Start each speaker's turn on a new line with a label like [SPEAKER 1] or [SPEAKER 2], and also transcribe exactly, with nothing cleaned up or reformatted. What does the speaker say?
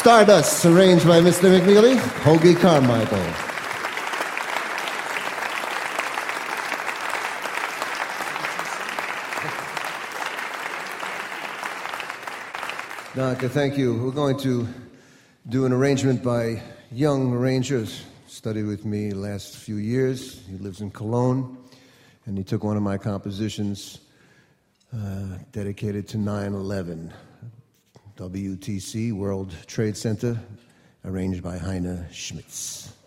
[SPEAKER 1] Stardust, arranged by Mister McNeely, Hoagie Carmichael. Doctor, thank you. We're going to do an arrangement by young arranger, studied with me the last few years. He lives in Cologne, and he took one of my compositions uh, dedicated to nine eleven. W T C, World Trade Center, arranged by Heine Schmitz.